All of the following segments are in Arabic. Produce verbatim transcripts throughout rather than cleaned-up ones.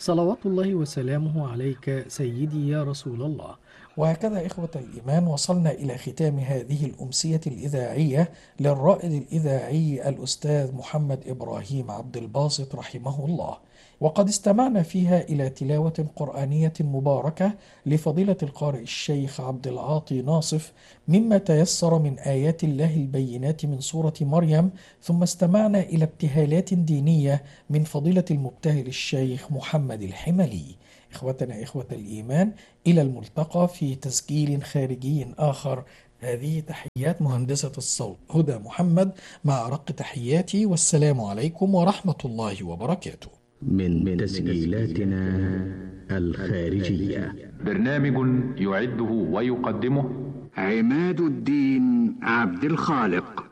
صلوات الله وسلامه عليك سيدي يا رسول الله. وهكذا إخوة الإيمان وصلنا إلى ختام هذه الأمسية الإذاعية للرائد الإذاعي الأستاذ محمد إبراهيم عبد الباسط رحمه الله، وقد استمعنا فيها إلى تلاوة قرآنية مباركة لفضيلة القارئ الشيخ عبد العاطي ناصف مما تيسر من آيات الله البينات من سورة مريم، ثم استمعنا إلى ابتهالات دينية من فضيلة المبتهل الشيخ محمد الحملي. إخوتنا إخوة الإيمان، إلى الملتقى في تسجيل خارجي آخر. هذه تحيات مهندسة الصوت هدى محمد مع أرق تحياتي، والسلام عليكم ورحمة الله وبركاته. من تسجيلاتنا الخارجية. برنامج يعده ويقدمه عماد الدين عبد الخالق.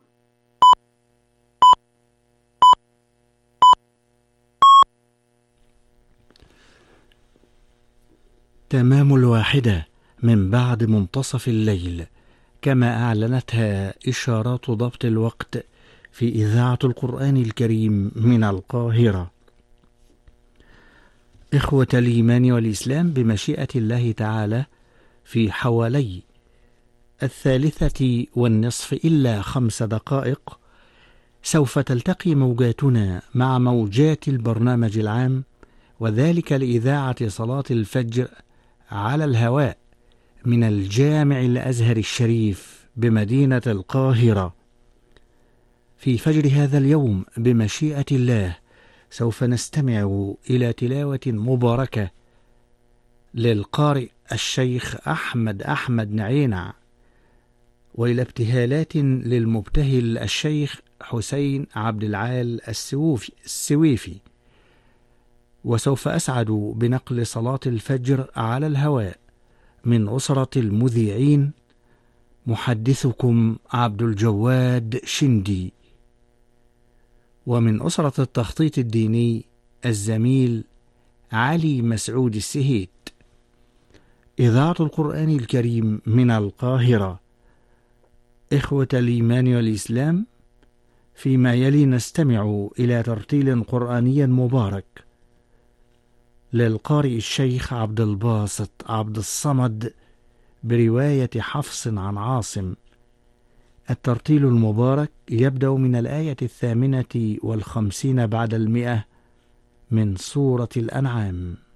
تمام الواحدة من بعد منتصف الليل، كما أعلنتها إشارات ضبط الوقت في إذاعة القرآن الكريم من القاهرة. إخوة الإيمان والإسلام، بمشيئة الله تعالى في حوالي الثالثة والنصف إلا خمس دقائق سوف تلتقي موجاتنا مع موجات البرنامج العام، وذلك لإذاعة صلاة الفجر على الهواء من الجامع الأزهر الشريف بمدينة القاهرة. في فجر هذا اليوم بمشيئة الله سوف نستمع إلى تلاوة مباركة للقارئ الشيخ أحمد أحمد نعينع، وإلى ابتهالات للمبتهل الشيخ حسين عبد العال السويفي. وسوف أسعد بنقل صلاة الفجر على الهواء من أسرة المذيعين، محدثكم عبد الجواد شندي، ومن أسرة التخطيط الديني الزميل علي مسعود السهيت. إذاعة القرآن الكريم من القاهرة. إخوة الإيمان والإسلام، فيما يلي نستمع إلى ترتيل قرآني مبارك للقارئ الشيخ عبد الباسط عبد الصمد برواية حفص عن عاصم. الترتيل المبارك يبدأ من الآية الثامنة والخمسين بعد المئة من سورة الأنعام.